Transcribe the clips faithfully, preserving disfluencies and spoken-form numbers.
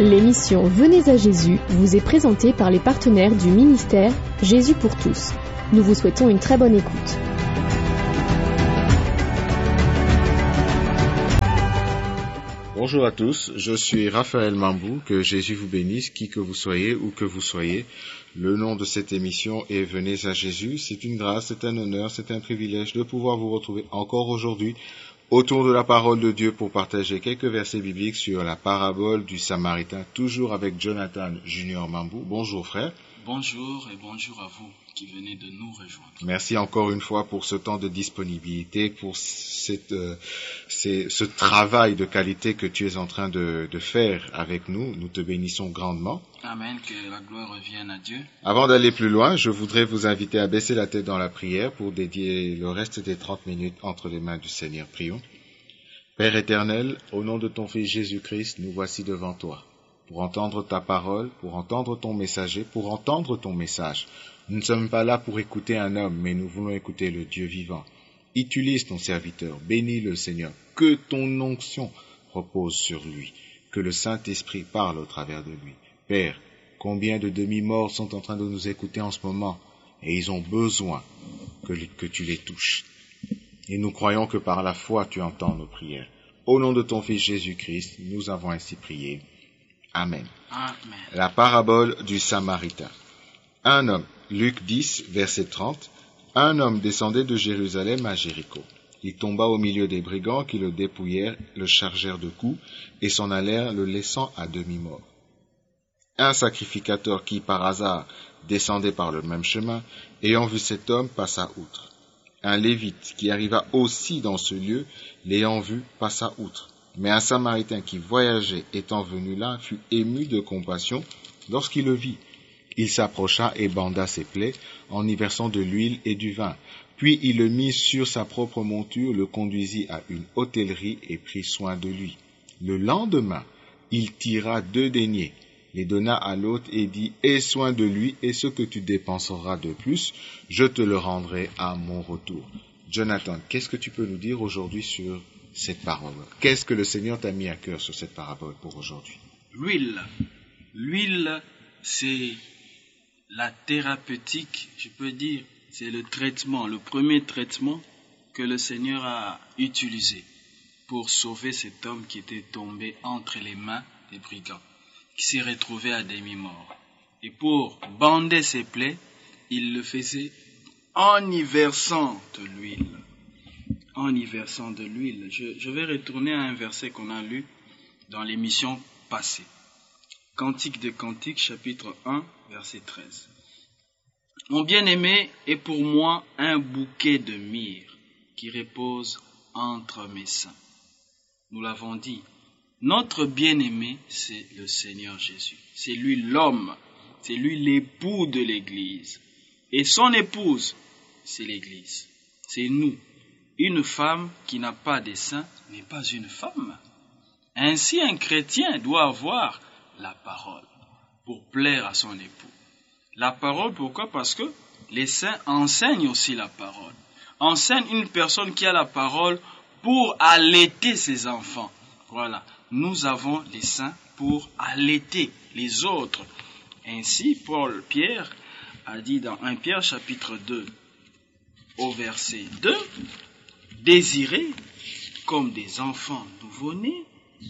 L'émission Venez à Jésus vous est présentée par les partenaires du ministère Jésus pour tous. Nous vous souhaitons une très bonne écoute. Bonjour à tous, je suis Raphaël Mambou, que Jésus vous bénisse, qui que vous soyez, où que vous soyez. Le nom de cette émission est Venez à Jésus. C'est une grâce, c'est un honneur, c'est un privilège de pouvoir vous retrouver encore aujourd'hui autour de la parole de Dieu pour partager quelques versets bibliques sur la parabole du Samaritain, toujours avec Jonathan Junior Mambou. Bonjour frère. Bonjour et bonjour à vous qui venez de nous rejoindre. Merci encore une fois pour ce temps de disponibilité, pour cette, euh, c'est, ce travail de qualité que tu es en train de, de faire avec nous. Nous te bénissons grandement. Amen, que la gloire revienne à Dieu. Avant d'aller plus loin, je voudrais vous inviter à baisser la tête dans la prière pour dédier le reste des trente minutes entre les mains du Seigneur. Prions. Père éternel, au nom de ton Fils Jésus-Christ, nous voici devant toi. Pour entendre ta parole, pour entendre ton messager, pour entendre ton message. Nous ne sommes pas là pour écouter un homme, mais nous voulons écouter le Dieu vivant. Utilise ton serviteur, bénis-le Seigneur, que ton onction repose sur lui, que le Saint-Esprit parle au travers de lui. Père, combien de demi-morts sont en train de nous écouter en ce moment, et ils ont besoin que, que tu les touches. Et nous croyons que par la foi tu entends nos prières. Au nom de ton Fils Jésus-Christ, nous avons ainsi prié. Amen. Amen. La parabole du Samaritain. Un homme, Luc dix, verset trente, un homme descendait de Jérusalem à Jéricho. Il tomba au milieu des brigands qui le dépouillèrent, le chargèrent de coups et s'en allèrent le laissant à demi-mort. Un sacrificateur qui, par hasard, descendait par le même chemin, ayant vu cet homme, passa outre. Un lévite qui arriva aussi dans ce lieu, l'ayant vu, passa outre. Mais un Samaritain qui voyageait étant venu là fut ému de compassion lorsqu'il le vit. Il s'approcha et banda ses plaies en y versant de l'huile et du vin. Puis il le mit sur sa propre monture, le conduisit à une hôtellerie et prit soin de lui. Le lendemain, il tira deux deniers, les donna à l'hôte et dit « Aie soin de lui et ce que tu dépenseras de plus, je te le rendrai à mon retour. » Jonathan, qu'est-ce que tu peux nous dire aujourd'hui sur cette parole? Qu'est-ce que le Seigneur t'a mis à cœur sur cette parabole pour aujourd'hui? L'huile. L'huile, c'est la thérapeutique, je peux dire, c'est le traitement, le premier traitement que le Seigneur a utilisé pour sauver cet homme qui était tombé entre les mains des brigands, qui s'est retrouvé à demi-mort. Et pour bander ses plaies, il le faisait en y versant de l'huile. En y versant de l'huile. Je, je vais retourner à un verset qu'on a lu dans l'émission passée. Cantique de Cantiques, chapitre un, verset treize. Mon bien-aimé est pour moi un bouquet de myrrhe qui repose entre mes seins. Nous l'avons dit, notre bien-aimé, c'est le Seigneur Jésus. C'est lui l'homme, c'est lui l'époux de l'Église. Et son épouse, c'est l'Église. C'est nous. Une femme qui n'a pas de sein n'est pas une femme. Ainsi, un chrétien doit avoir la parole pour plaire à son époux. La parole, pourquoi? Parce que les saints enseignent aussi la parole. Enseignent une personne qui a la parole pour allaiter ses enfants. Voilà, nous avons les saints pour allaiter les autres. Ainsi, Paul, Pierre, a dit dans premier Pierre chapitre deux, au verset deux, désirez, comme des enfants nouveau-nés,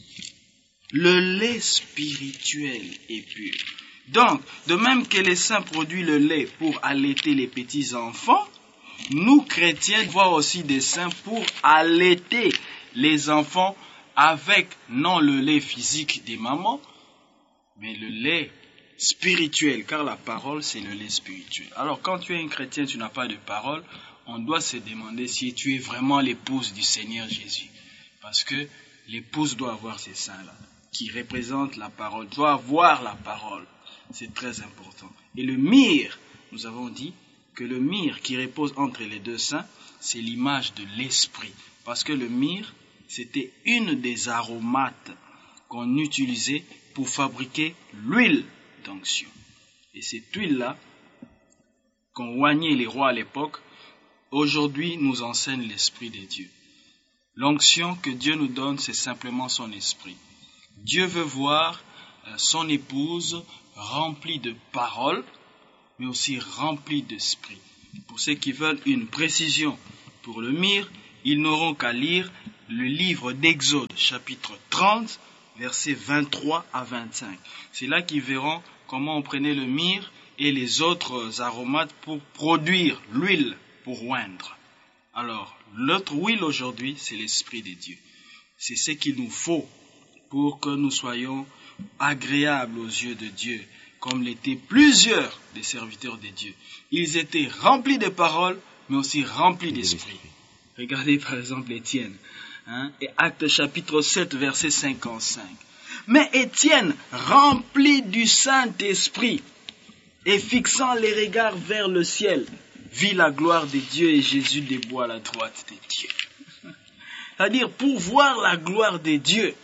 le lait spirituel et pur. Donc, de même que les saints produisent le lait pour allaiter les petits enfants, nous chrétiens devons aussi des saints pour allaiter les enfants avec non le lait physique des mamans, mais le lait spirituel, car la parole c'est le lait spirituel. Alors quand tu es un chrétien, tu n'as pas de parole, on doit se demander si tu es vraiment l'épouse du Seigneur Jésus. Parce que l'épouse doit avoir ces saints-là, qui représentent la parole, doit avoir la parole. C'est très important. Et le myrrhe, nous avons dit que le myrrhe qui repose entre les deux saints, c'est l'image de l'esprit. Parce que le myrrhe, c'était une des aromates qu'on utilisait pour fabriquer l'huile d'onction. Et cette huile-là, qu'on oignait les rois à l'époque, aujourd'hui nous enseigne l'Esprit de Dieu. L'onction que Dieu nous donne, c'est simplement son esprit. Dieu veut voir son épouse remplie de paroles, mais aussi remplie d'esprit. Pour ceux qui veulent une précision pour le myrrhe, ils n'auront qu'à lire le livre d'Exode, chapitre trente, versets vingt-trois à vingt-cinq. C'est là qu'ils verront comment on prenait le myrrhe et les autres aromates pour produire l'huile pour oindre. Alors, notre huile aujourd'hui, c'est l'Esprit de Dieu. C'est ce qu'il nous faut pour que nous soyons agréables aux yeux de Dieu, comme l'étaient plusieurs des serviteurs de Dieu. Ils étaient remplis de paroles, mais aussi remplis d'esprit. Regardez par exemple Étienne, hein, et Actes chapitre sept, verset cinquante-cinq. Mais Étienne, rempli du Saint-Esprit, et fixant les regards vers le ciel, vit la gloire de Dieu et Jésus debout à la droite de Dieu. C'est-à-dire, pour voir la gloire de Dieu,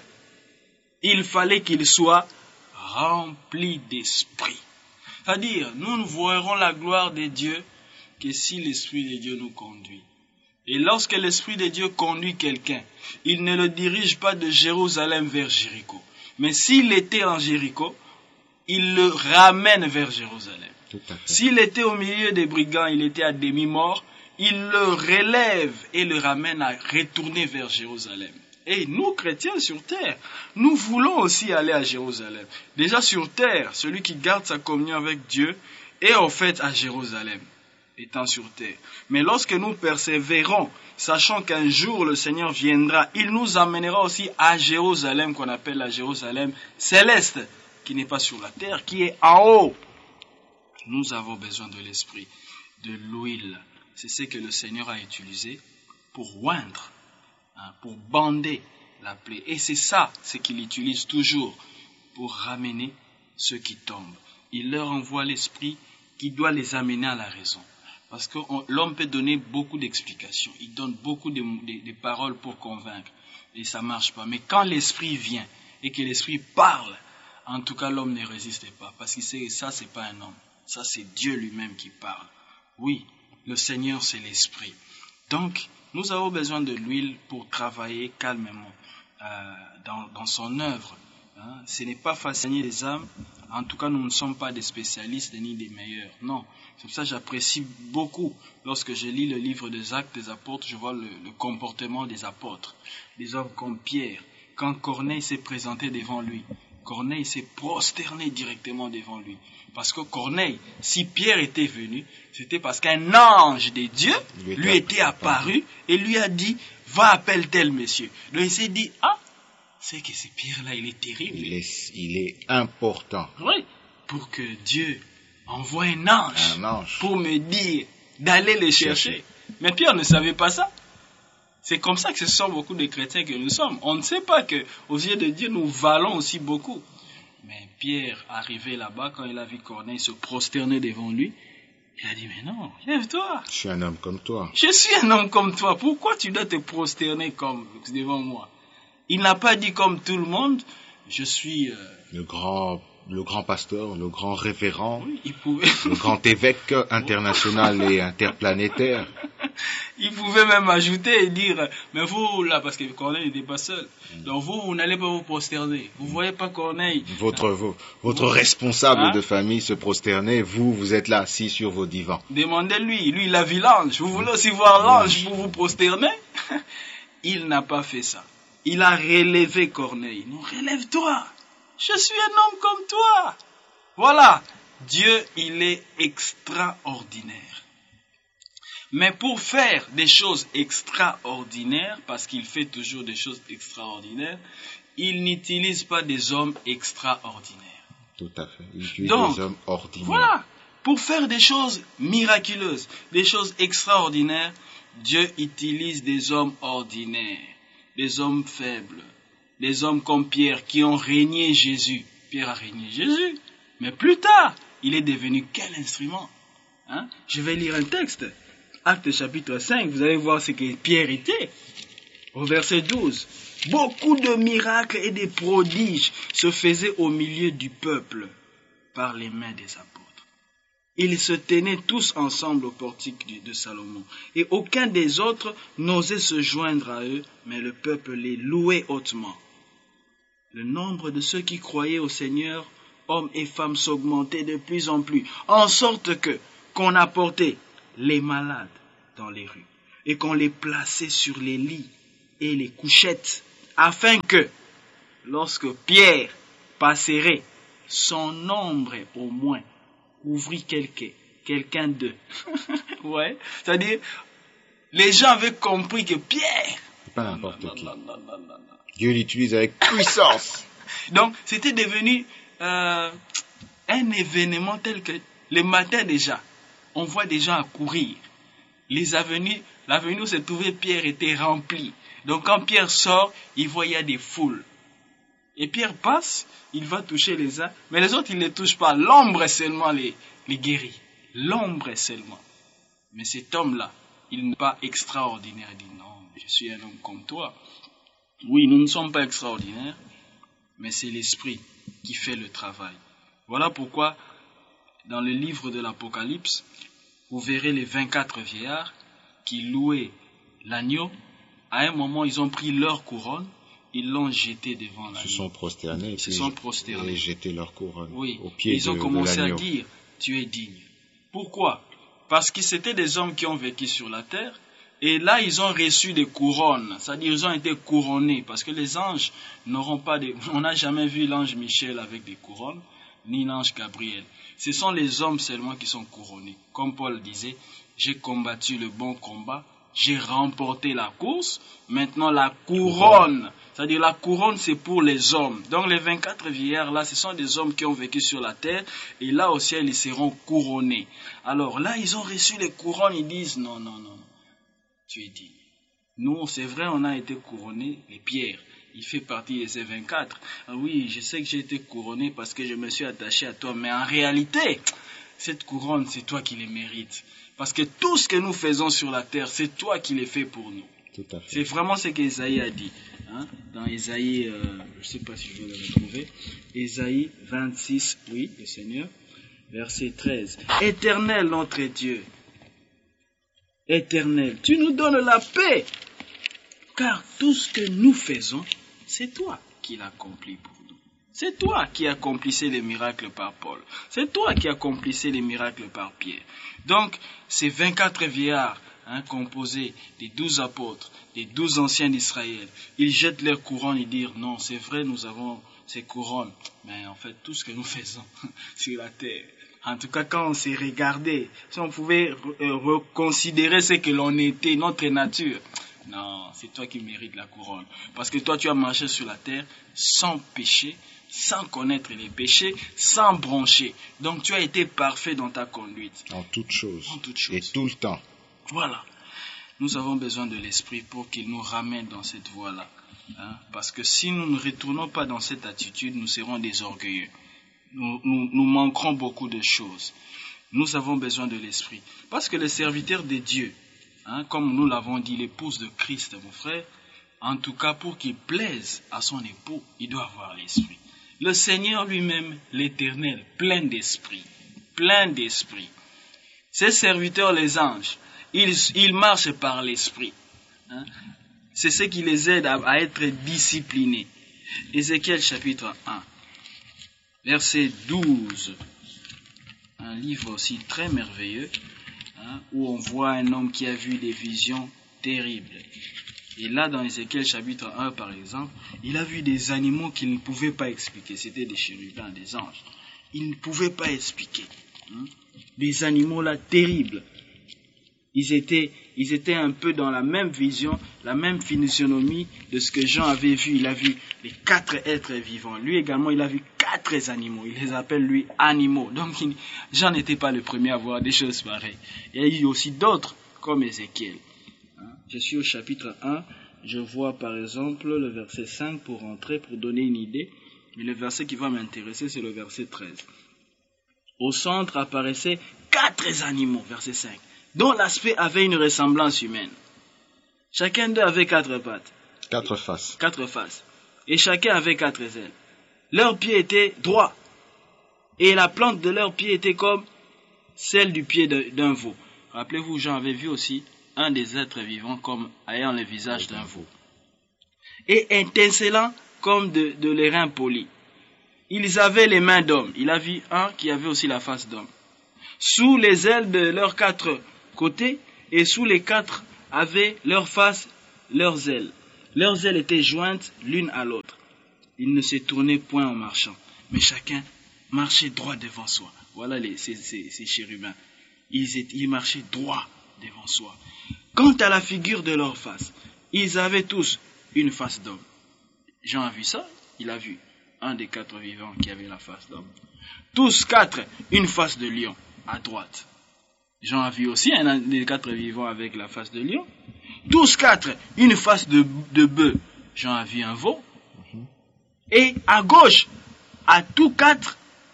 il fallait qu'il soit rempli d'esprit. C'est-à-dire, nous ne verrons la gloire de Dieu que si l'Esprit de Dieu nous conduit. Et lorsque l'Esprit de Dieu conduit quelqu'un, il ne le dirige pas de Jérusalem vers Jéricho. Mais s'il était en Jéricho, il le ramène vers Jérusalem. S'il était au milieu des brigands, il était à demi-mort, il le relève et le ramène à retourner vers Jérusalem. Et nous, chrétiens sur terre, nous voulons aussi aller à Jérusalem. Déjà sur terre, celui qui garde sa communion avec Dieu est en fait à Jérusalem, étant sur terre. Mais lorsque nous persévérons, sachant qu'un jour le Seigneur viendra, il nous amènera aussi à Jérusalem, qu'on appelle la Jérusalem céleste, qui n'est pas sur la terre, qui est en haut. Nous avons besoin de l'esprit, de l'huile. C'est ce que le Seigneur a utilisé pour oindre, hein, pour bander la plaie. Et c'est ça, ce qu'il utilise toujours pour ramener ceux qui tombent. Il leur envoie l'esprit qui doit les amener à la raison. Parce que on, l'homme peut donner beaucoup d'explications. Il donne beaucoup de, de, de paroles pour convaincre. Et ça ne marche pas. Mais quand l'esprit vient et que l'esprit parle, en tout cas l'homme ne résiste pas. Parce que c'est, ça, ce n'est pas un homme. Ça, c'est Dieu lui-même qui parle. Oui, le Seigneur, c'est l'Esprit. Donc, nous avons besoin de l'huile pour travailler calmement euh, dans, dans son œuvre. Hein. Ce n'est pas facile les âmes. En tout cas, nous ne sommes pas des spécialistes ni des meilleurs. Non. C'est pour ça que j'apprécie beaucoup. Lorsque je lis le livre des Actes des Apôtres, je vois le, le comportement des apôtres. Des hommes comme Pierre. Quand Corneille s'est présenté devant lui, Corneille s'est prosterné directement devant lui. Parce que Corneille, si Pierre était venu, c'était parce qu'un ange de Dieu lui, lui était apparu et lui a dit, va appeler tel monsieur. Donc il s'est dit, ah, c'est que ce Pierre-là, il est terrible. Il est, il est important. Oui, pour que Dieu envoie un ange, un ange. pour me dire d'aller le chercher. chercher. Mais Pierre ne savait pas ça. C'est comme ça que ce sont beaucoup de chrétiens que nous sommes. On ne sait pas qu'aux yeux de Dieu, nous valons aussi beaucoup. Mais Pierre, arrivé là-bas, quand il a vu Corneille se prosterner devant lui, il a dit, mais non, lève-toi. Je suis un homme comme toi. Je suis un homme comme toi. Pourquoi tu dois te prosterner comme devant moi? Il n'a pas dit comme tout le monde, je suis... Euh... Le grand... le grand pasteur, le grand révérend, oui, il pouvait... le grand évêque international et interplanétaire. Il pouvait même ajouter et dire, mais vous, là, parce que Corneille n'était pas seul, donc vous, vous n'allez pas vous prosterner. Vous ne voyez pas Corneille. Votre, vos, votre vous... responsable hein? de famille se prosterner, vous, vous êtes là, assis sur vos divans. Demandez-lui, lui, il a vu l'ange. Vous voulez aussi voir l'ange pour vous prosterner? Il n'a pas fait ça. Il a relevé Corneille. Non, relève-toi. Je suis un homme comme toi. Voilà. Dieu, il est extraordinaire. Mais pour faire des choses extraordinaires, parce qu'il fait toujours des choses extraordinaires, il n'utilise pas des hommes extraordinaires. Tout à fait. Il utilise Donc, des hommes ordinaires. Voilà. Pour faire des choses miraculeuses, des choses extraordinaires, Dieu utilise des hommes ordinaires, des hommes faibles, des hommes comme Pierre qui ont régné Jésus. Pierre a régné Jésus. Mais plus tard, il est devenu quel instrument? Hein? Je vais lire un texte. Actes chapitre cinq, vous allez voir ce que Pierre était. Au verset douze. Beaucoup de miracles et de prodiges se faisaient au milieu du peuple par les mains des apôtres. Ils se tenaient tous ensemble au portique de Salomon. Et aucun des autres n'osait se joindre à eux, mais le peuple les louait hautement. le nombre de ceux qui croyaient au Seigneur, hommes et femmes, s'augmentait de plus en plus, en sorte que qu'on apportait les malades dans les rues et qu'on les plaçait sur les lits et les couchettes, afin que, lorsque Pierre passerait, son ombre au moins couvrit quelqu'un, quelqu'un d'eux. Ouais, c'est-à-dire, les gens avaient compris que Pierre, C'est pas n'importe non, qui. non, non, non, non, non. Dieu l'utilise avec puissance. Donc, c'était devenu euh, un événement tel que le matin déjà, on voit des gens accourir. Les avenues, l'avenue où se trouvait Pierre était remplie. Donc, quand Pierre sort, il voit il y a des foules. Et Pierre passe, il va toucher les uns, mais les autres, il ne les touche pas. L'ombre seulement les, les guérit. L'ombre seulement. Mais cet homme-là, il n'est pas extraordinaire. Il dit non, je suis un homme comme toi. Oui, nous ne sommes pas extraordinaires, mais c'est l'Esprit qui fait le travail. Voilà pourquoi, dans le livre de l'Apocalypse, vous verrez les vingt-quatre vieillards qui louaient l'agneau. À un moment, ils ont pris leur couronne, ils l'ont jeté devant l'agneau. Ils se sont prosternés. Ils se puis sont prosternés. Et jeté leur couronne Oui, au pied ils ont de, commencé de à l'agneau. dire, tu es digne. Pourquoi? Parce que c'était des hommes qui ont vécu sur la terre, et là ils ont reçu des couronnes, c'est-à-dire ils ont été couronnés, parce que les anges n'auront pas de... On n'a jamais vu l'ange Michel avec des couronnes, ni l'ange Gabriel. Ce sont les hommes seulement qui sont couronnés. Comme Paul disait, j'ai combattu le bon combat, j'ai remporté la course, maintenant la couronne, c'est-à-dire la couronne c'est pour les hommes. Donc les vingt-quatre vieillards là, ce sont des hommes qui ont vécu sur la terre, et là au ciel ils seront couronnés. Alors là ils ont reçu les couronnes, ils disent non, non, non, tu es digne. Nous c'est vrai on a été couronnés, les pierres. Il fait partie de ces vingt-quatre. Ah oui, je sais que j'ai été couronné parce que je me suis attaché à toi, mais en réalité, cette couronne, c'est toi qui les mérites. Parce que tout ce que nous faisons sur la terre, c'est toi qui les fais pour nous. Tout à fait. C'est vraiment ce qu'Ésaïe a dit. Hein? Dans Ésaïe, euh, je ne sais pas si je vais le retrouver, Ésaïe vingt-six, oui, le Seigneur, verset treize. Éternel notre Dieu, Éternel, tu nous donnes la paix, car tout ce que nous faisons, c'est toi qui l'accomplis pour nous. C'est toi qui accomplissais les miracles par Paul. C'est toi qui accomplissais les miracles par Pierre. Donc, ces vingt-quatre vieillards, hein, composés des douze apôtres, des douze anciens d'Israël, ils jettent leurs couronnes et disent, non, c'est vrai, nous avons ces couronnes, mais en fait, tout ce que nous faisons sur la terre, en tout cas, quand on s'est regardé, si on pouvait euh, reconsidérer ce que l'on était, notre nature, non, c'est toi qui mérites la couronne. Parce que toi, tu as marché sur la terre sans péché, sans connaître les péchés, sans broncher. Donc, tu as été parfait dans ta conduite. En toutes choses. En toutes choses. Et tout le temps. Voilà. Nous avons besoin de l'Esprit pour qu'il nous ramène dans cette voie-là. Hein? Parce que si nous ne retournons pas dans cette attitude, nous serons des orgueilleux. Nous, nous, nous manquerons beaucoup de choses. Nous avons besoin de l'Esprit. Parce que les serviteurs de Dieu, hein, comme nous l'avons dit, l'épouse de Christ, mon frère, en tout cas pour qu'il plaise à son époux, il doit avoir l'Esprit. Le Seigneur lui-même, l'Éternel, plein d'Esprit, plein d'Esprit. Ses serviteurs, les anges, ils, ils marchent par l'Esprit. Hein. C'est ce qui les aide à, à être disciplinés. Ézéchiel chapitre un, verset douze. Un livre aussi très merveilleux, hein, où on voit un homme qui a vu des visions terribles. Et là, dans Ézéchiel chapitre un, par exemple, il a vu des animaux qu'il ne pouvait pas expliquer. C'était des chérubins, des anges. Il ne pouvait pas expliquer. Hein. Des animaux là terribles. Ils étaient, ils étaient un peu dans la même vision, la même physionomie de ce que Jean avait vu. Il a vu les quatre êtres vivants. Lui également, il a vu quatre animaux. Il les appelle, lui, animaux. Donc, il, Jean n'était pas le premier à voir des choses pareilles. Il y a eu aussi d'autres, comme Ézéchiel. Hein? Je suis au chapitre un. Je vois, par exemple, le verset cinq pour rentrer, pour donner une idée. Mais le verset qui va m'intéresser, c'est le verset treize. Au centre apparaissaient quatre animaux, verset cinq, dont l'aspect avait une ressemblance humaine. Chacun d'eux avait quatre pattes. Quatre faces. Quatre faces. Et chacun avait quatre ailes. Leurs pieds étaient droits. Et la plante de leurs pieds était comme celle du pied d'un veau. Rappelez-vous, Jean avait vu aussi un des êtres vivants comme ayant le visage d'un veau. Et étincelant comme de, de l'airain poli. Ils avaient les mains d'homme. Il a vu un qui avait aussi la face d'homme. Sous les ailes de leurs quatre côtés et sous les quatre avaient leurs faces, leurs ailes. Leurs ailes étaient jointes l'une à l'autre. Ils ne se tournaient point en marchant, mais chacun marchait droit devant soi. Voilà les, ces, ces, ces chérubins. Ils, étaient, ils marchaient droit devant soi. Quant à la figure de leur face, ils avaient tous une face d'homme. Jean a vu ça, il a vu un des quatre vivants qui avait la face d'homme. Tous quatre, une face de lion à droite. Jean a vu aussi un des quatre vivants avec la face de lion. Tous quatre, une face de, de bœuf. Jean a vu un veau. Et à gauche, à tous quatre,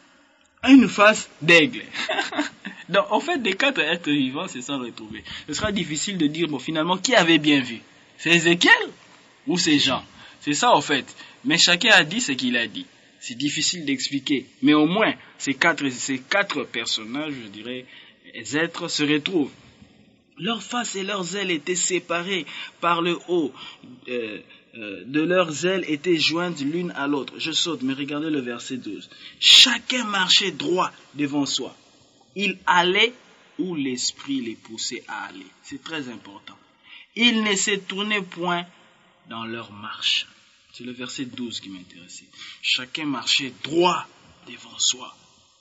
une face d'aigle. Donc, en fait, des quatre êtres vivants, c'est ça retrouver. Ce sera difficile de dire, bon, finalement, qui avait bien vu? C'est Ézéchiel ou c'est Jean? C'est ça, en fait. Mais chacun a dit ce qu'il a dit. C'est difficile d'expliquer. Mais au moins, ces quatre, ces quatre personnages, je dirais, les êtres se retrouvent. Leurs faces et leurs ailes étaient séparées par le haut. Euh, euh, de leurs ailes étaient jointes l'une à l'autre. Je saute, mais regardez le verset douze. Chacun marchait droit devant soi. Il allait où l'esprit les poussait à aller. C'est très important. Ils ne se tournaient point dans leur marche. C'est le verset douze qui m'intéressait. Chacun marchait droit devant soi.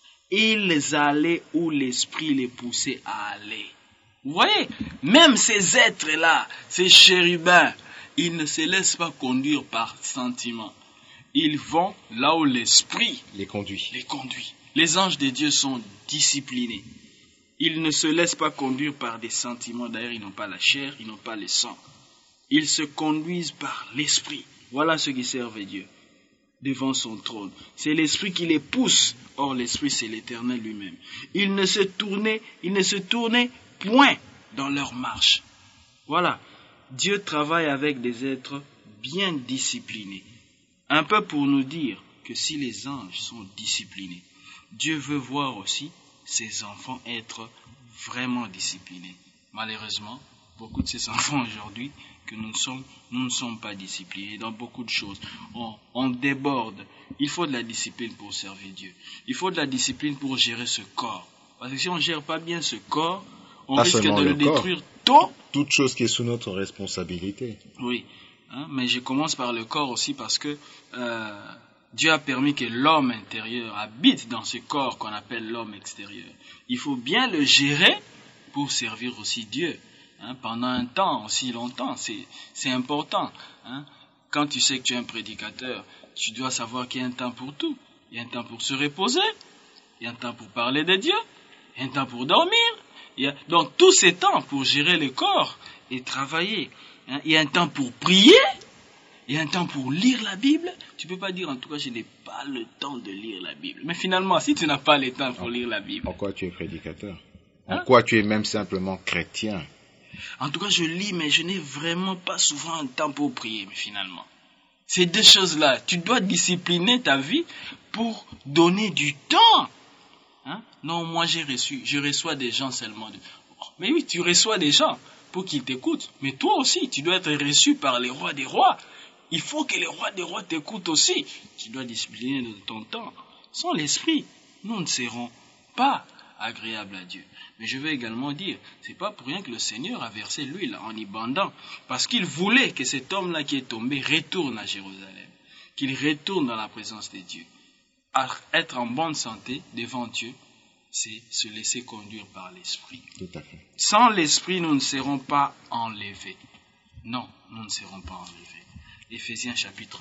Ils allaient où l'esprit les poussait à aller. Vous voyez, même ces êtres-là, ces chérubins, ils ne se laissent pas conduire par sentiment. Ils vont là où l'esprit les conduit. les conduit. Les anges de Dieu sont disciplinés. Ils ne se laissent pas conduire par des sentiments. D'ailleurs, ils n'ont pas la chair, ils n'ont pas le sang. Ils se conduisent par l'esprit. Voilà ceux qui servent Dieu devant son trône. C'est l'esprit qui les pousse. Or, l'esprit, c'est l'Éternel lui-même. Ils ne se tournaient, ils ne se tournaient point dans leur marche. Voilà. Dieu travaille avec des êtres bien disciplinés. Un peu pour nous dire que si les anges sont disciplinés, Dieu veut voir aussi ses enfants être vraiment disciplinés. Malheureusement, beaucoup de ces enfants aujourd'hui, que nous ne sommes, nous ne sommes pas disciplinés dans beaucoup de choses. On, on déborde. Il faut de la discipline pour servir Dieu. Il faut de la discipline pour gérer ce corps. Parce que si on ne gère pas bien ce corps, on pas risque de le, le corps. détruire tôt. Toute chose qui est sous notre responsabilité. Oui, hein, mais je commence par le corps aussi parce que euh, Dieu a permis que l'homme intérieur habite dans ce corps qu'on appelle l'homme extérieur. Il faut bien le gérer pour servir aussi Dieu. Hein, pendant un temps, aussi longtemps, c'est, c'est important. Hein. Quand tu sais que tu es un prédicateur, tu dois savoir qu'il y a un temps pour tout. Il y a un temps pour se reposer, il y a un temps pour parler de Dieu, il y a un temps pour dormir. Il y a donc tous ces temps pour gérer le corps et travailler. Hein. Il y a un temps pour prier, il y a un temps pour lire la Bible. Tu ne peux pas dire en tout cas je n'ai pas le temps de lire la Bible. Mais finalement, si tu n'as pas le temps pour lire la Bible. En quoi tu es prédicateur? En Hein? quoi tu es même simplement chrétien? En tout cas, je lis, mais je n'ai vraiment pas souvent un temps pour prier, mais finalement. Ces deux choses-là, tu dois discipliner ta vie pour donner du temps. Hein? Non, moi j'ai reçu, je reçois des gens seulement. De... Oh, mais oui, tu reçois des gens pour qu'ils t'écoutent. Mais toi aussi, tu dois être reçu par les rois des rois. Il faut que les rois des rois t'écoutent aussi. Tu dois discipliner ton temps. Sans l'esprit, nous ne serons pas agréables à Dieu. Mais je veux également dire, c'est pas pour rien que le Seigneur a versé l'huile en y bandant, parce qu'il voulait que cet homme-là qui est tombé retourne à Jérusalem, qu'il retourne dans la présence de Dieu. À être en bonne santé devant Dieu, c'est se laisser conduire par l'Esprit. Tout à fait. Sans l'Esprit, nous ne serons pas enlevés. Non, nous ne serons pas enlevés. Éphésiens chapitre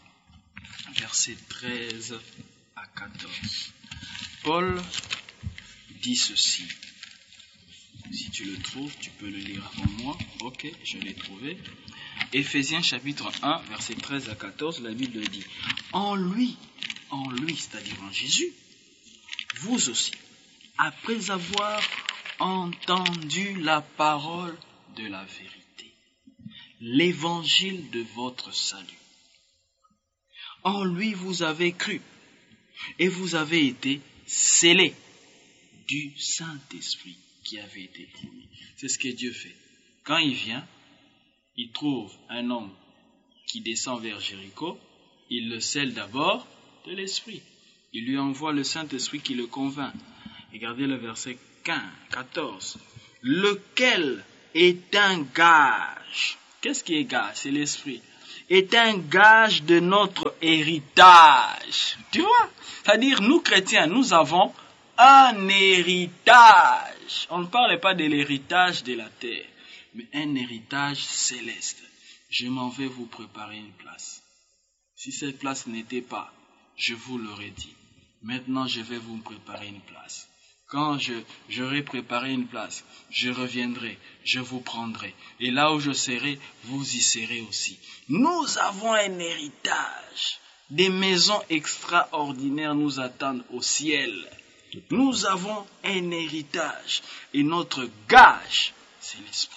un, versets treize à quatorze. Paul dit ceci. Si tu le trouves, tu peux le lire avant moi. Ok, je l'ai trouvé. Éphésiens chapitre un, versets treize à quatorze, la Bible dit « En lui, en lui, c'est-à-dire en Jésus, vous aussi, après avoir entendu la parole de la vérité, l'évangile de votre salut, en lui vous avez cru, et vous avez été scellés du Saint-Esprit qui avait été promis. » C'est ce que Dieu fait. Quand il vient, il trouve un homme qui descend vers Jéricho, il le scelle d'abord de l'Esprit. Il lui envoie le Saint-Esprit qui le convainc. Regardez le verset quinze, quatorze. Lequel est un gage. Qu'est-ce qui est gage? C'est l'Esprit. Est un gage de notre héritage. Tu vois? C'est-à-dire, nous chrétiens, nous avons un héritage. On ne parle pas de l'héritage de la terre, mais un héritage céleste. Je m'en vais vous préparer une place. Si cette place n'était pas, je vous l'aurais dit. Maintenant, je vais vous préparer une place. Quand je, j'aurai préparé une place, je reviendrai, je vous prendrai. Et là où je serai, vous y serez aussi. Nous avons un héritage. Des maisons extraordinaires nous attendent au ciel. Nous avons un héritage. Et notre gage, c'est l'Esprit.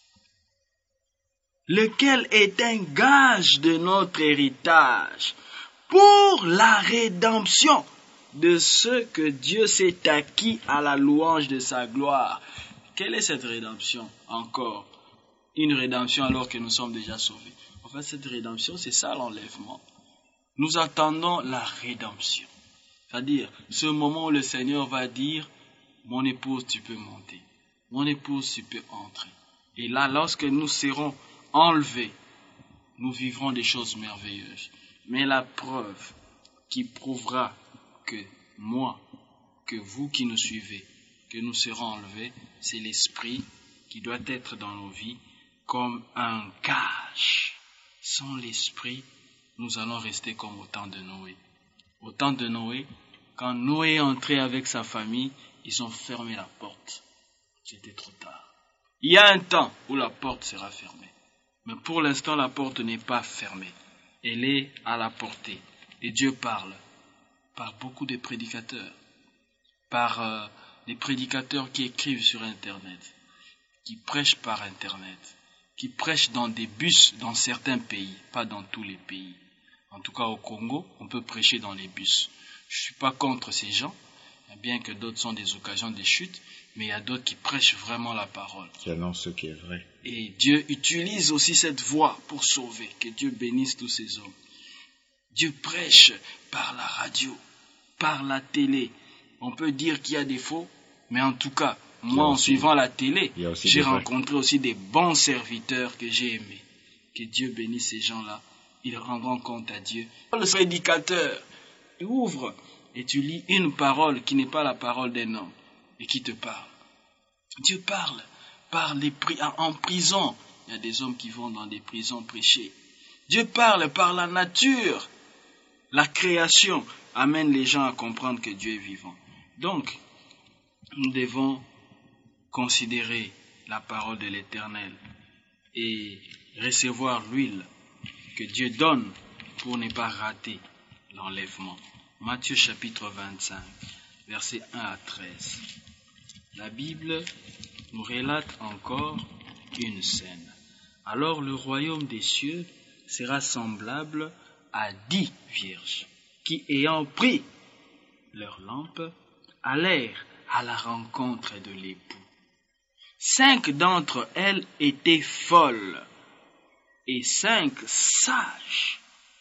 Lequel est un gage de notre héritage pour la rédemption de ce que Dieu s'est acquis à la louange de sa gloire. Quelle est cette rédemption encore? Une rédemption alors que nous sommes déjà sauvés. En fait, cette rédemption, c'est ça l'enlèvement. Nous attendons la rédemption. C'est-à-dire, ce moment où le Seigneur va dire, mon épouse, tu peux monter. Mon épouse, tu peux entrer. Et là, lorsque nous serons enlevés, nous vivrons des choses merveilleuses. Mais la preuve qui prouvera que moi, que vous qui nous suivez, que nous serons enlevés, c'est l'Esprit qui doit être dans nos vies comme un gage. Sans l'Esprit, nous allons rester comme au temps de Noé. Au temps de Noé, quand Noé est entré avec sa famille, ils ont fermé la porte. C'était trop tard. Il y a un temps où la porte sera fermée. Mais pour l'instant, la porte n'est pas fermée. Elle est à la portée. Et Dieu parle par beaucoup de prédicateurs, par euh, des prédicateurs qui écrivent sur Internet, qui prêchent par Internet, qui prêchent dans des bus dans certains pays, pas dans tous les pays. En tout cas au Congo, on peut prêcher dans les bus. Je ne suis pas contre ces gens, bien que d'autres sont des occasions de chute, mais il y a d'autres qui prêchent vraiment la parole. Qui annoncent ce qui est vrai. Et Dieu utilise aussi cette voix pour sauver. Que Dieu bénisse tous ces hommes. Dieu prêche par la radio, par la télé. On peut dire qu'il y a des faux, mais en tout cas, moi, en suivant la télé, j'ai rencontré aussi des bons serviteurs que j'ai aimés. Que Dieu bénisse ces gens-là. Ils rendront compte à Dieu. Le prédicateur ouvre et tu lis une parole qui n'est pas la parole d'un homme et qui te parle. Dieu parle par les pri- en prison. Il y a des hommes qui vont dans des prisons prêcher. Dieu parle par la nature. La création amène les gens à comprendre que Dieu est vivant. Donc, nous devons considérer la parole de l'Éternel et recevoir l'huile que Dieu donne pour ne pas rater l'enlèvement. Matthieu chapitre vingt-cinq, versets un à treize. La Bible nous relate encore une scène. Alors le royaume des cieux sera semblable à dix vierges qui, ayant pris leur lampe, allèrent à la rencontre de l'époux. Cinq d'entre elles étaient folles et cinq sages.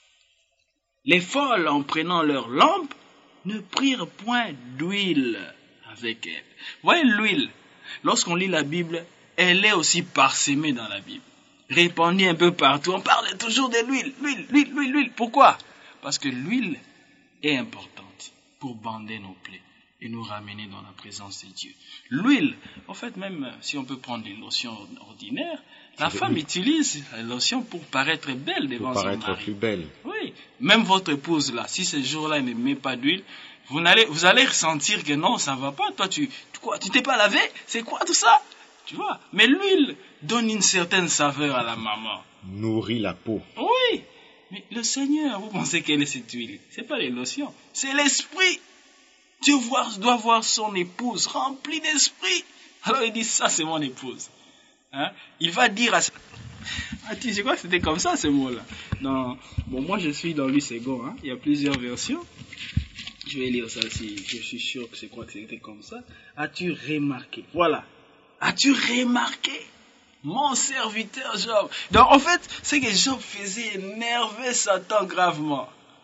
Les folles, en prenant leur lampe, ne prirent point d'huile avec elles. Vous voyez l'huile, lorsqu'on lit la Bible, elle est aussi parsemée dans la Bible. Répandue un peu partout. On parle toujours de l'huile, l'huile, l'huile, l'huile, l'huile. Pourquoi? Parce que l'huile est importante pour bander nos plaies et nous ramener dans la présence de Dieu. L'huile, en fait, même si on peut prendre des lotions ordinaires, la femme l'huile. Utilise la lotion pour paraître belle devant pour son mari. Pour paraître plus belle. Oui, même votre épouse là, si ce jour-là elle ne met pas d'huile, vous allez, vous allez ressentir que non, ça ne va pas. Toi, tu, tu quoi, tu t'es pas lavé? C'est quoi tout ça? Tu vois? Mais l'huile donne une certaine saveur à la maman. Nourrit la peau. Oui, mais le Seigneur, vous pensez quelle est cette huile? C'est pas les lotions, c'est l'esprit. Dieu doit voir son épouse remplie d'esprit. Alors il dit, ça c'est mon épouse. Hein? Il va dire à... Ah, tu sais quoi, c'était comme ça ce mot-là. Non, bon, moi je suis dans Louis Second, hein? Il y a plusieurs versions. Je vais lire ça si je suis sûr que c'est quoi que c'était comme ça. As-tu remarqué? Voilà. As-tu remarqué? Mon serviteur Job. Donc en fait, ce que Job faisait énervait Satan gravement.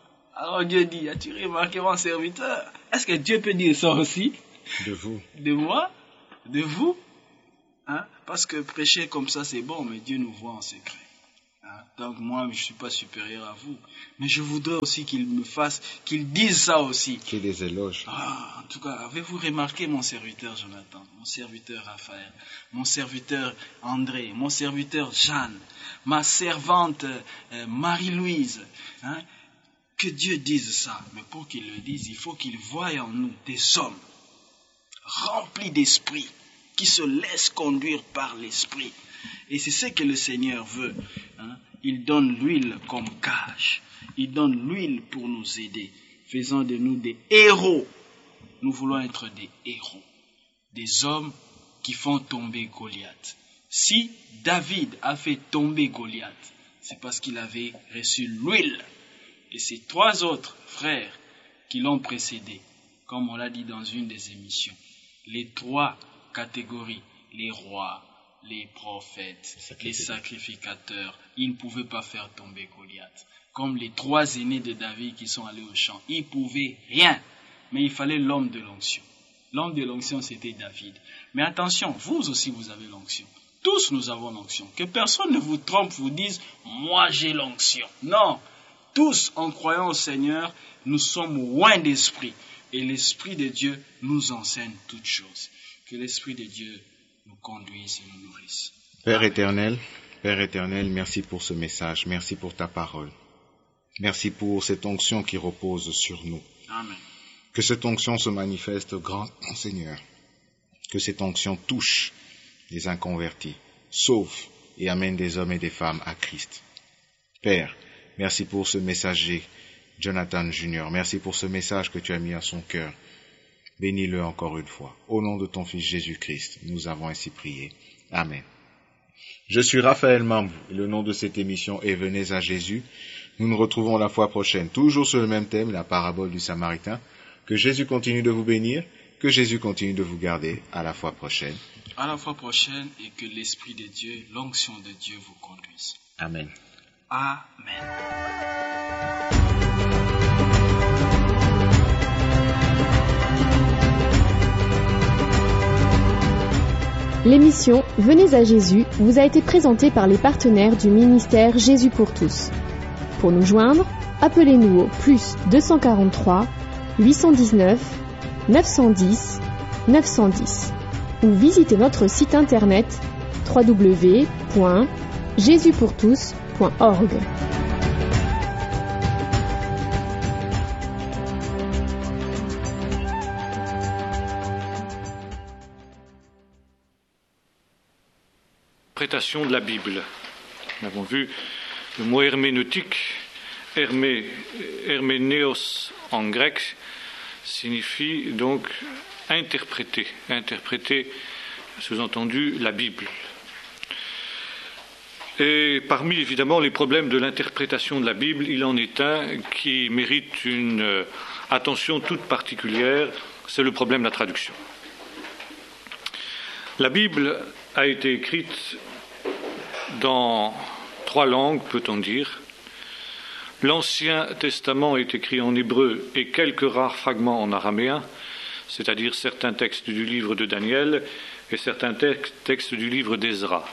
Alors Dieu dit, as-tu remarqué mon serviteur? Est-ce que Dieu peut dire ça aussi? De vous. De moi? De vous? Hein? Parce que prêcher comme ça c'est bon, mais Dieu nous voit en secret. Hein? Donc moi je ne suis pas supérieur à vous. Mais je voudrais aussi qu'il me fasse, qu'il dise ça aussi. Qu'il les éloge. Ah, en tout cas, avez-vous remarqué mon serviteur Jonathan, mon serviteur Raphaël, mon serviteur André, mon serviteur Jeanne, ma servante euh, Marie-Louise, hein? Que Dieu dise ça. Mais pour qu'il le dise, il faut qu'il voie en nous des hommes remplis d'esprit, qui se laissent conduire par l'esprit. Et c'est ce que le Seigneur veut. Hein? Il donne l'huile comme gage. Il donne l'huile pour nous aider, faisant de nous des héros. Nous voulons être des héros, des hommes qui font tomber Goliath. Si David a fait tomber Goliath, c'est parce qu'il avait reçu l'huile. Et ces trois autres frères qui l'ont précédé, comme on l'a dit dans une des émissions, les trois catégories, les rois, les prophètes, les sacrificateurs, ils ne pouvaient pas faire tomber Goliath. Comme les trois aînés de David qui sont allés au champ, ils ne pouvaient rien, mais il fallait l'homme de l'onction. L'homme de l'onction, c'était David. Mais attention, vous aussi vous avez l'onction. Tous nous avons l'onction. Que personne ne vous trompe, vous dise, moi j'ai l'onction. Non, tous en croyant au Seigneur, nous sommes loin d'esprit. Et l'Esprit de Dieu nous enseigne toutes choses. Que l'Esprit de Dieu nous conduise et nous nourrisse. Père éternel, Père éternel, merci pour ce message, merci pour ta parole. Merci pour cette onction qui repose sur nous. Amen. Que cette onction se manifeste grand Seigneur. Que cette onction touche les inconvertis, sauve et amène des hommes et des femmes à Christ. Père, merci pour ce messager, Jonathan Junior Merci pour ce message que tu as mis à son cœur. Bénis-le encore une fois. Au nom de ton Fils Jésus-Christ, nous avons ainsi prié. Amen. Je suis Raphaël Mambou et le nom de cette émission est Venez à Jésus. Nous nous retrouvons la fois prochaine, toujours sur le même thème, la parabole du Samaritain. Que Jésus continue de vous bénir, que Jésus continue de vous garder. À la fois prochaine. À la fois prochaine et que l'Esprit de Dieu, l'onction de Dieu vous conduise. Amen. Amen. L'émission Venez à Jésus vous a été présentée par les partenaires du ministère Jésus pour tous. Pour nous joindre, appelez-nous au plus deux cent quarante-trois, huit cent dix-neuf, neuf cent dix, neuf cent dix ou visitez notre site internet w w w point jésus pour tous point org. Interprétation de la Bible. Nous avons vu le mot herméneutique, hermé, herménéos en grec, signifie donc interpréter, interpréter, sous-entendu, la Bible. Et parmi évidemment les problèmes de l'interprétation de la Bible, il en est un qui mérite une attention toute particulière, c'est le problème de la traduction. La Bible a été écrite dans trois langues, peut-on dire. L'Ancien Testament est écrit en hébreu et quelques rares fragments en araméen, c'est-à-dire certains textes du livre de Daniel et certains textes du livre d'Ezra.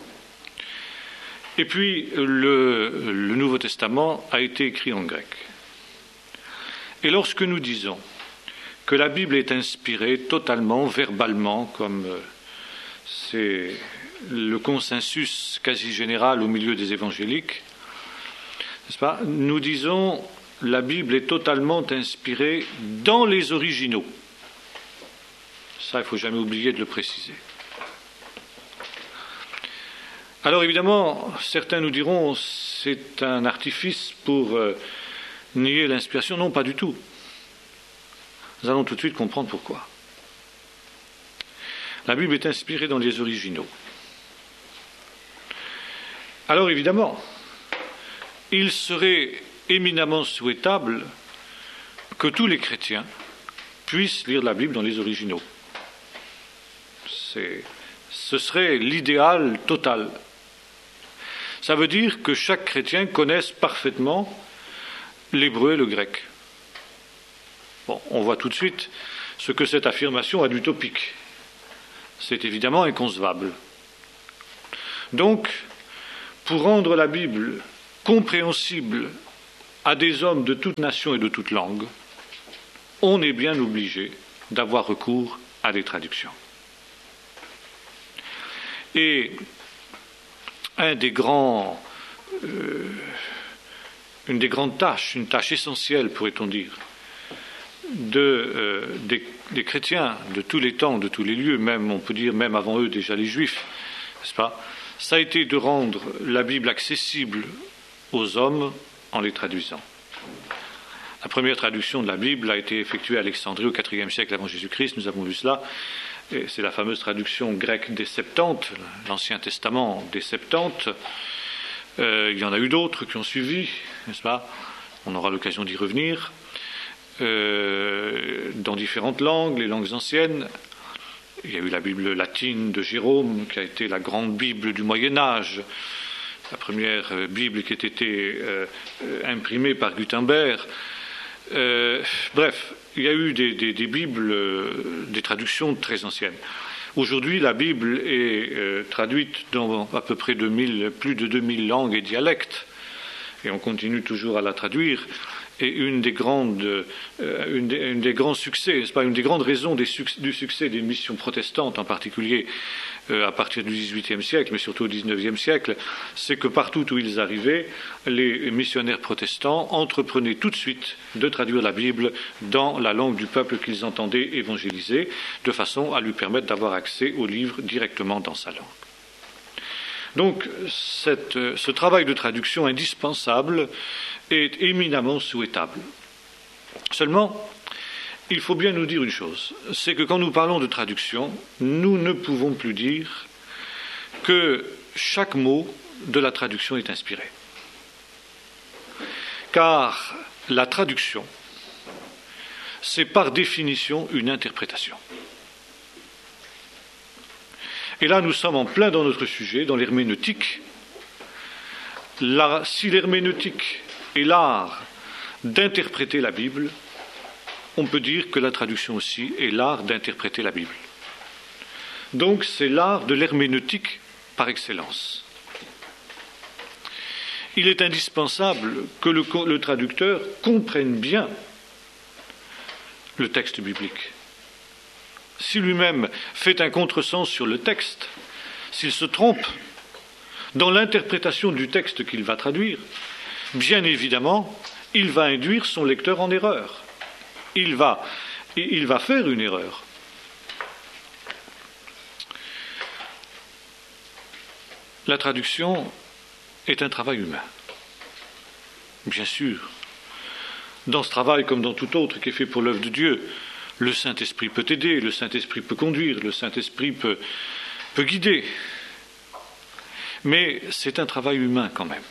Et puis, le, le Nouveau Testament a été écrit en grec. Et lorsque nous disons que la Bible est inspirée totalement, verbalement, comme c'est le consensus quasi général au milieu des évangéliques, n'est-ce pas ? Nous disons la Bible est totalement inspirée dans les originaux. Ça, il ne faut jamais oublier de le préciser. Alors évidemment, certains nous diront c'est un artifice pour euh, nier l'inspiration. Non, pas du tout. Nous allons tout de suite comprendre pourquoi. La Bible est inspirée dans les originaux. Alors évidemment, il serait éminemment souhaitable que tous les chrétiens puissent lire la Bible dans les originaux. C'est, ce serait l'idéal total. Ça veut dire que chaque chrétien connaisse parfaitement l'hébreu et le grec. Bon, on voit tout de suite ce que cette affirmation a d'utopique. C'est évidemment inconcevable. Donc, pour rendre la Bible compréhensible à des hommes de toute nation et de toute langue, on est bien obligé d'avoir recours à des traductions. Et un des grands, euh, une des grandes tâches, une tâche essentielle, pourrait-on dire, de, euh, des, des chrétiens de tous les temps, de tous les lieux, même, on peut dire, même avant eux, déjà les Juifs, n'est-ce pas ? Ça a été de rendre la Bible accessible aux hommes en les traduisant. La première traduction de la Bible a été effectuée à Alexandrie au quatrième siècle avant Jésus-Christ, nous avons vu cela. Et c'est la fameuse traduction grecque des Septante, l'Ancien Testament des Septante. Euh, il y en a eu d'autres qui ont suivi, n'est-ce pas ? On aura l'occasion d'y revenir. Euh, dans différentes langues, les langues anciennes. Il y a eu la Bible latine de Jérôme, qui a été la grande Bible du Moyen-Âge, la première euh, Bible qui a été euh, euh, imprimée par Gutenberg. Euh, bref, il y a eu des, des, des Bibles, euh, des traductions très anciennes. Aujourd'hui, la Bible est euh, traduite dans à peu près deux mille, plus de deux mille langues et dialectes, et on continue toujours à la traduire. Et une des grandes, euh, une, des, une des grands succès, c'est pas une des grandes raisons des suc- du succès des missions protestantes, en particulier euh, à partir du dix-huitième siècle, mais surtout au dix-neuvième siècle, c'est que partout où ils arrivaient, les missionnaires protestants entreprenaient tout de suite de traduire la Bible dans la langue du peuple qu'ils entendaient évangéliser, de façon à lui permettre d'avoir accès au livre directement dans sa langue. Donc, cette, ce travail de traduction indispensable est éminemment souhaitable. Seulement, il faut bien nous dire une chose, c'est que quand nous parlons de traduction, nous ne pouvons plus dire que chaque mot de la traduction est inspiré. Car la traduction, c'est par définition une interprétation. Et là, nous sommes en plein dans notre sujet, dans l'herméneutique. La, si l'herméneutique est l'art d'interpréter la Bible, on peut dire que la traduction aussi est l'art d'interpréter la Bible. Donc, c'est l'art de l'herméneutique par excellence. Il est indispensable que le, le traducteur comprenne bien le texte biblique. Si lui-même fait un contresens sur le texte, s'il se trompe dans l'interprétation du texte qu'il va traduire, bien évidemment, il va induire son lecteur en erreur. Il va, il va faire une erreur. La traduction est un travail humain. Bien sûr, dans ce travail comme dans tout autre qui est fait pour l'œuvre de Dieu, le Saint-Esprit peut aider, le Saint-Esprit peut conduire, le Saint-Esprit peut, peut guider. Mais c'est un travail humain quand même.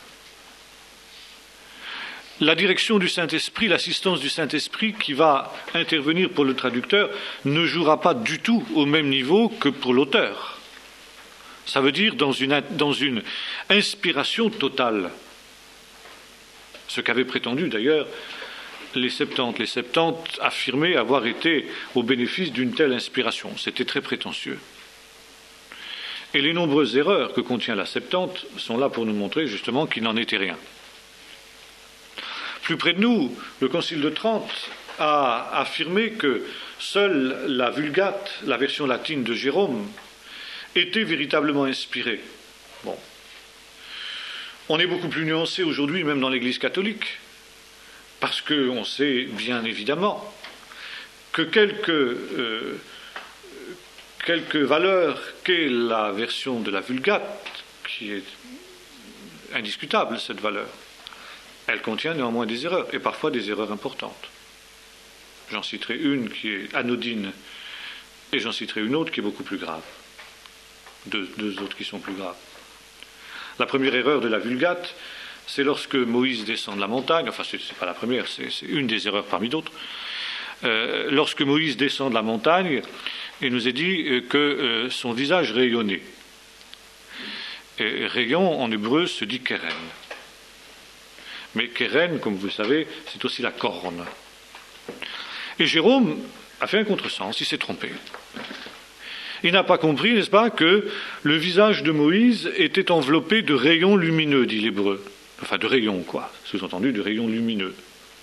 La direction du Saint-Esprit, l'assistance du Saint-Esprit qui va intervenir pour le traducteur ne jouera pas du tout au même niveau que pour l'auteur. Ça veut dire dans une, dans une inspiration totale. Ce qu'avaient prétendu d'ailleurs les Septante. Les Septante affirmaient avoir été au bénéfice d'une telle inspiration. C'était très prétentieux. Et les nombreuses erreurs que contient la Septante sont là pour nous montrer justement qu'il n'en était rien. Plus près de nous, le Concile de Trente a affirmé que seule la Vulgate, la version latine de Jérôme, était véritablement inspirée. Bon. On est beaucoup plus nuancé aujourd'hui, même dans l'Église catholique, parce qu'on sait bien évidemment que quelques, euh, quelques valeurs qu'est la version de la Vulgate, qui est indiscutable cette valeur, elle contient néanmoins des erreurs, et parfois des erreurs importantes. J'en citerai une qui est anodine, et j'en citerai une autre qui est beaucoup plus grave. Deux, deux autres qui sont plus graves. La première erreur de la Vulgate, c'est lorsque Moïse descend de la montagne, enfin ce n'est pas la première, c'est, c'est une des erreurs parmi d'autres, euh, lorsque Moïse descend de la montagne, il nous est dit que euh, son visage rayonnait. Et rayon en hébreu se dit keren. Mais Keren, comme vous le savez, c'est aussi la corne. Et Jérôme a fait un contresens, il s'est trompé. Il n'a pas compris, n'est-ce pas, que le visage de Moïse était enveloppé de rayons lumineux, dit l'hébreu. Enfin, de rayons, quoi. Sous-entendu, de rayons lumineux.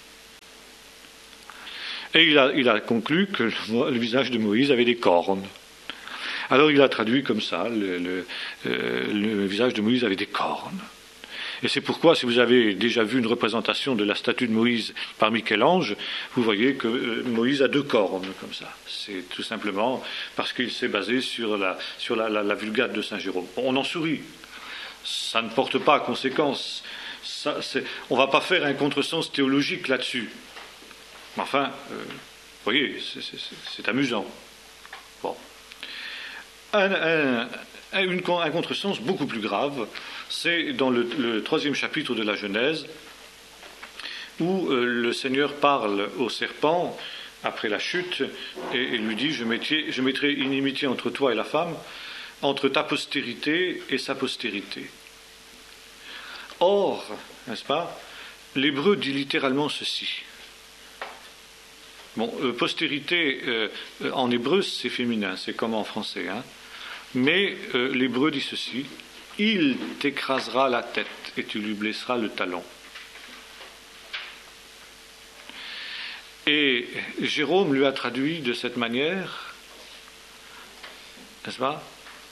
Et il a, il a conclu que le, le visage de Moïse avait des cornes. Alors il a traduit comme ça, le, le, euh, le visage de Moïse avait des cornes. Et c'est pourquoi, si vous avez déjà vu une représentation de la statue de Moïse par Michel-Ange, vous voyez que euh, Moïse a deux cornes, comme ça. C'est tout simplement parce qu'il s'est basé sur la, sur la, la, la Vulgate de Saint Jérôme. Bon, on en sourit. Ça ne porte pas à conséquence. Ça, on ne va pas faire un contresens théologique là-dessus. Mais enfin, euh, vous voyez, c'est, c'est, c'est amusant. Bon. Un, un, un, une, un contresens beaucoup plus grave, c'est dans le, le troisième chapitre de la Genèse, où euh, le Seigneur parle au serpent, après la chute, et, et lui dit, je mettrai, je mettrai inimitié entre toi et la femme, entre ta postérité et sa postérité. Or, n'est-ce pas, l'hébreu dit littéralement ceci. Bon, euh, postérité, euh, en hébreu, c'est féminin, c'est comme en français, hein. Mais euh, l'hébreu dit ceci, il t'écrasera la tête et tu lui blesseras le talon. Et Jérôme lui a traduit de cette manière, n'est-ce pas?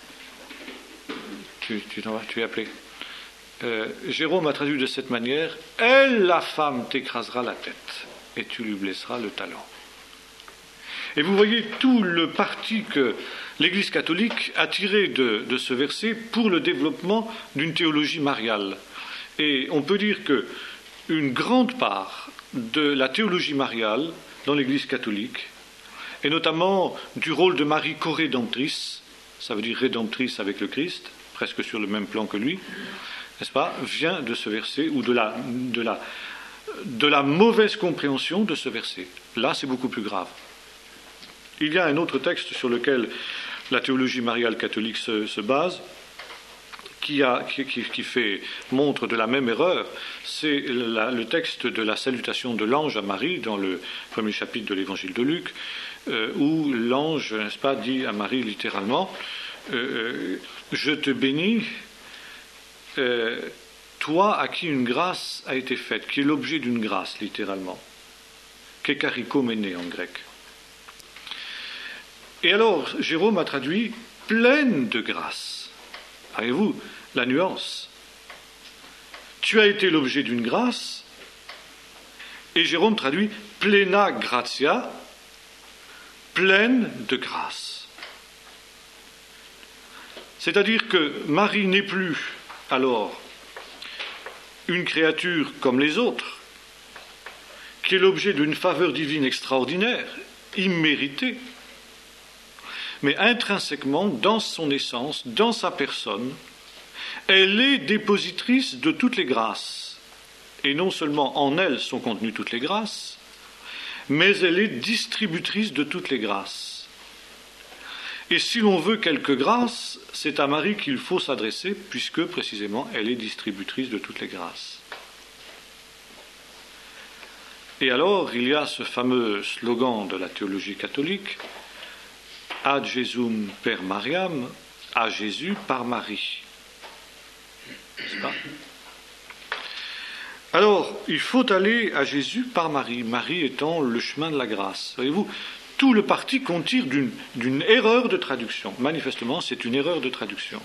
Tu, tu, t'en vas, tu es appelé. Euh, Jérôme a traduit de cette manière, elle, la femme, t'écrasera la tête et tu lui blesseras le talon. Et vous voyez tout le parti que l'Église catholique a tiré de, de ce verset pour le développement d'une théologie mariale. Et on peut dire qu'une grande part de la théologie mariale dans l'Église catholique, et notamment du rôle de Marie co-rédemptrice, ça veut dire rédemptrice avec le Christ, presque sur le même plan que lui, n'est-ce pas, vient de ce verset, ou de la, de la, de la mauvaise compréhension de ce verset. Là, c'est beaucoup plus grave. Il y a un autre texte sur lequel la théologie mariale catholique se, se base, qui, a, qui, qui fait, montre de la même erreur. C'est la, le texte de la salutation de l'ange à Marie, dans le premier chapitre de l'évangile de Luc, euh, où l'ange, n'est-ce pas, dit à Marie littéralement, euh, « Je te bénis, euh, toi à qui une grâce a été faite », qui est l'objet d'une grâce, littéralement. « Kekarikoméné » en grec. Et alors, Jérôme a traduit « pleine de grâce ». Avez-vous la nuance? Tu as été l'objet d'une grâce, et Jérôme traduit « plena gratia », pleine de grâce. C'est-à-dire que Marie n'est plus, alors, une créature comme les autres, qui est l'objet d'une faveur divine extraordinaire, imméritée, mais intrinsèquement, dans son essence, dans sa personne, elle est dépositrice de toutes les grâces. Et non seulement en elle sont contenues toutes les grâces, mais elle est distributrice de toutes les grâces. Et si l'on veut quelques grâces, c'est à Marie qu'il faut s'adresser, puisque précisément elle est distributrice de toutes les grâces. Et alors, il y a ce fameux slogan de la théologie catholique, Ad Jesum per Mariam, à Jésus par Marie. N'est-ce pas? Alors, il faut aller à Jésus par Marie, Marie étant le chemin de la grâce. Voyez-vous, tout le parti qu'on tire d'une, d'une erreur de traduction. Manifestement, c'est une erreur de traduction.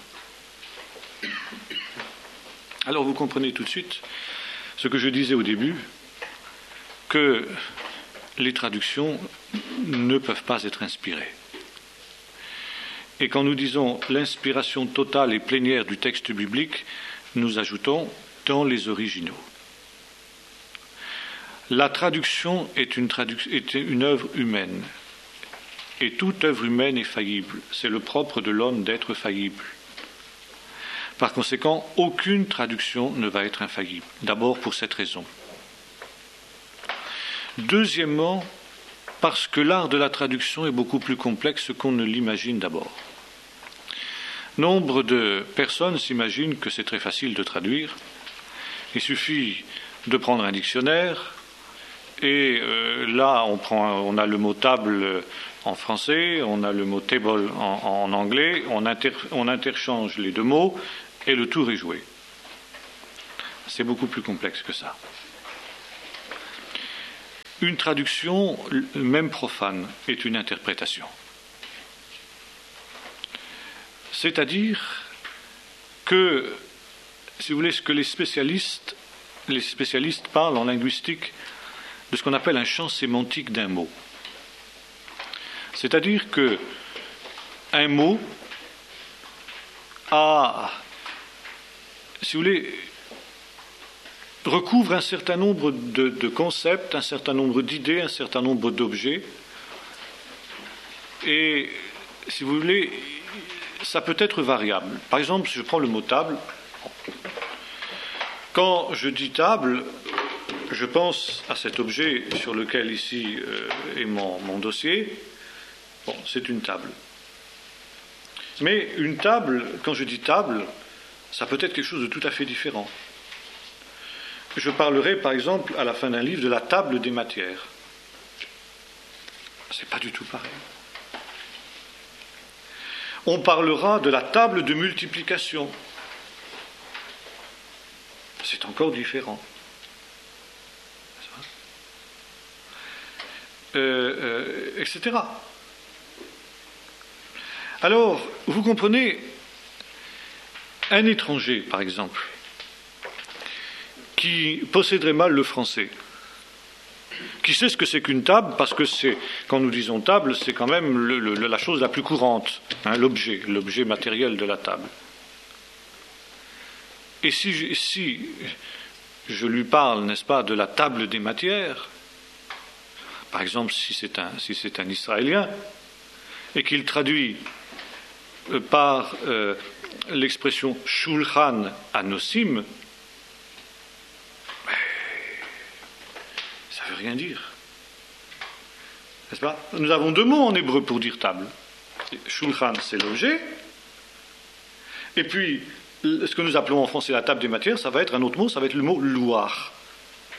Alors, vous comprenez tout de suite ce que je disais au début, que les traductions ne peuvent pas être inspirées. Et quand nous disons l'inspiration totale et plénière du texte biblique, nous ajoutons dans les originaux. La traduction est une, traduc- est une œuvre humaine. Et toute œuvre humaine est faillible. C'est le propre de l'homme d'être faillible. Par conséquent, aucune traduction ne va être infaillible. D'abord pour cette raison. Deuxièmement, parce que l'art de la traduction est beaucoup plus complexe qu'on ne l'imagine d'abord. Nombre de personnes s'imaginent que c'est très facile de traduire. Il suffit de prendre un dictionnaire, et euh, là on, prend, on a le mot table en français, on a le mot table en, en anglais, on, inter, on interchange les deux mots, et le tour est joué. C'est beaucoup plus complexe que ça. Une traduction, même profane, est une interprétation. C'est-à-dire que, si vous voulez, ce que les spécialistes, les spécialistes parlent en linguistique de ce qu'on appelle un champ sémantique d'un mot. C'est-à-dire que un mot a, si vous voulez, recouvre un certain nombre de, de concepts, un certain nombre d'idées, un certain nombre d'objets. Et, si vous voulez, ça peut être variable. Par exemple, si je prends le mot table, quand je dis table, je pense à cet objet sur lequel ici euh, est mon, mon dossier. Bon, c'est une table. Mais une table, quand je dis table, ça peut être quelque chose de tout à fait différent. Je parlerai, par exemple, à la fin d'un livre, de la table des matières. C'est pas du tout pareil. On parlera de la table de multiplication. C'est encore différent. Euh, euh, et cetera. Alors, vous comprenez, un étranger, par exemple, qui posséderait mal le français, qui sait ce que c'est qu'une table, parce que c'est, quand nous disons table, c'est quand même le, le, la chose la plus courante, hein, l'objet, l'objet matériel de la table. Et si je, si je lui parle, n'est-ce pas, de la table des matières, par exemple, si c'est un, si c'est un Israélien, et qu'il traduit euh, par euh, l'expression Shulchan Anosim, ça ne veut rien dire. N'est-ce pas ? Nous avons deux mots en hébreu pour dire table. Shulchan, c'est l'objet, et puis ce que nous appelons en français la table des matières, ça va être un autre mot, ça va être le mot louar. Voyez-vous ?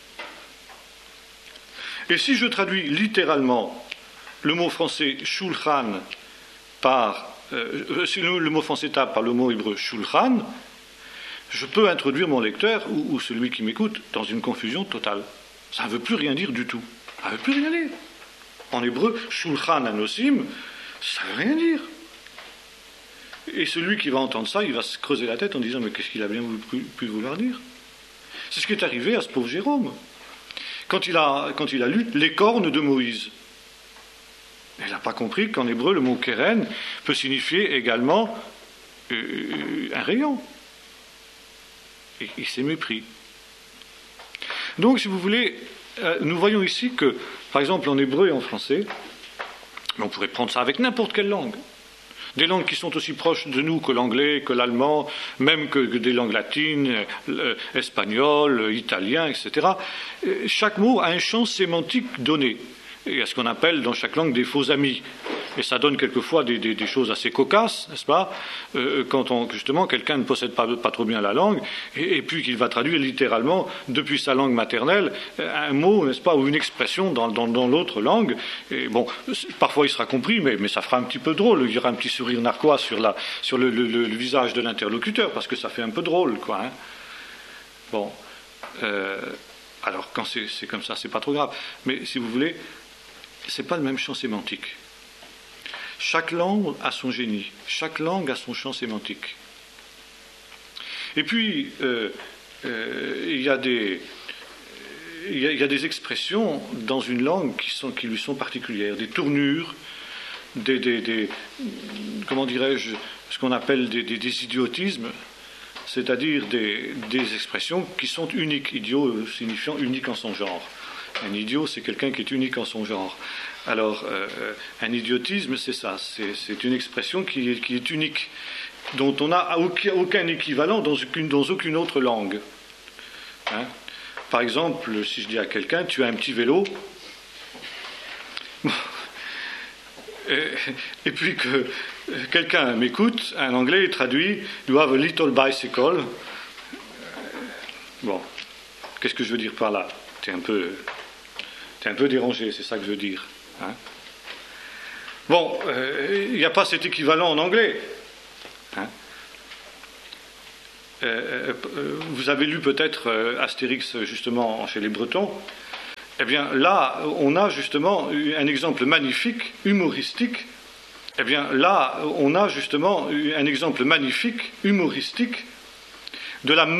Et si je traduis littéralement le mot français shulchan par euh, le mot français table par le mot hébreu shulchan, je peux introduire mon lecteur ou, ou celui qui m'écoute dans une confusion totale. Ça ne veut plus rien dire du tout. Ça ne veut plus rien dire. En hébreu, shulchan anosim, ça ne veut rien dire. Et celui qui va entendre ça, il va se creuser la tête en disant mais qu'est-ce qu'il a bien pu, pu vouloir dire ? C'est ce qui est arrivé à ce pauvre Jérôme. Quand il a, quand il a lu les cornes de Moïse. Il n'a pas compris qu'en hébreu, le mot keren peut signifier également euh, un rayon. Et il s'est mépris. Donc, si vous voulez, euh, nous voyons ici que, par exemple, en hébreu et en français, on pourrait prendre ça avec n'importe quelle langue. Des langues qui sont aussi proches de nous que l'anglais, que l'allemand, même que, que des langues latines, euh, espagnol, italien, et cetera. Chaque mot a un champ sémantique donné. Il y a ce qu'on appelle dans chaque langue des faux amis. Et ça donne quelquefois des, des, des choses assez cocasses, n'est-ce pas, euh, quand on, justement quelqu'un ne possède pas, pas trop bien la langue, et, et puis qu'il va traduire littéralement, depuis sa langue maternelle, un mot, n'est-ce pas, ou une expression dans, dans, dans l'autre langue. Et bon, parfois il sera compris, mais, mais ça fera un petit peu drôle. Il y aura un petit sourire narquois sur, la, sur le, le, le, le visage de l'interlocuteur, parce que ça fait un peu drôle, quoi. Hein. Bon. Euh, alors, quand c'est, c'est comme ça, c'est pas trop grave. Mais si vous voulez, c'est pas le même champ sémantique. Chaque langue a son génie, chaque langue a son champ sémantique. Et puis, euh, euh, il y a des, il y a, il y a des expressions dans une langue qui, sont, qui lui sont particulières, des tournures, des, des, des comment dirais-je, ce qu'on appelle des, des, des idiotismes, c'est-à-dire des, des expressions qui sont uniques, idiot signifiant unique en son genre. Un idiot, c'est quelqu'un qui est unique en son genre. Alors, euh, un idiotisme, c'est ça, c'est, c'est une expression qui est, qui est unique, dont on n'a aucun, aucun équivalent dans aucune, dans aucune autre langue. Hein? Par exemple, si je dis à quelqu'un, tu as un petit vélo, et, et puis que quelqu'un m'écoute, un anglais traduit, you have a little bicycle. Bon. Qu'est-ce que je veux dire par là? T'es un peu, t'es un peu dérangé, c'est ça que je veux dire. Hein? Bon, il euh, n'y a pas cet équivalent en anglais. Hein? Euh, euh, vous avez lu peut-être euh, Astérix justement chez les Bretons. Eh bien là, on a justement un exemple magnifique, humoristique. Eh bien là, on a justement un exemple magnifique, humoristique de la